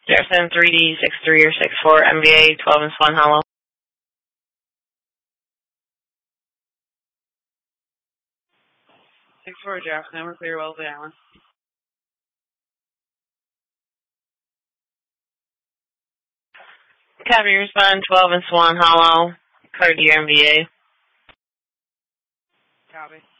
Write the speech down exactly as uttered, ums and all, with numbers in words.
Jefferson three D six three or six four, M V A twelve in Swan Hollow. six four Jefferson, we're clear Wellesley Island. Copy, respond twelve in Swan Hollow, card to your M V A. Copy.